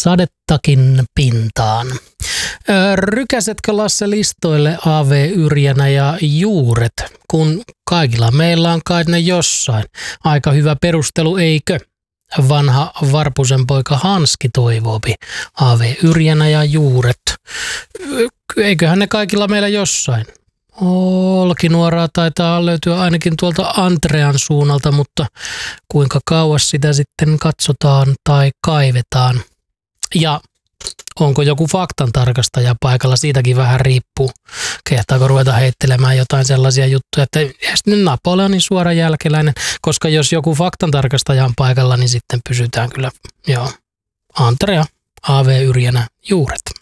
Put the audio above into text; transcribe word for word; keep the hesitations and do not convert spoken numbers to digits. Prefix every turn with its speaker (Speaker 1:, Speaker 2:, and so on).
Speaker 1: sadettakin pintaan. Rykäsetkö Lasse listoille A V Yrjänä ja juuret, kun kaikilla meillä on kai ne jossain? Aika hyvä perustelu, eikö? Vanha Varpusen poika Hanski toivoopi. A V Yrjänä ja juuret. Eiköhän ne kaikilla meillä jossain? Olkinuoraa taitaa löytyä ainakin tuolta Antrean suunnalta, mutta kuinka kauas sitä sitten katsotaan tai kaivetaan. Ja onko joku faktantarkastaja paikalla, siitäkin vähän riippuu. Kehtaako ruveta heittelemään jotain sellaisia juttuja, että sitten Napoleonin suora jälkeläinen, koska jos joku faktantarkastaja on paikalla, niin sitten pysytään kyllä, joo, Antrea, A V Yrjänä, juuret.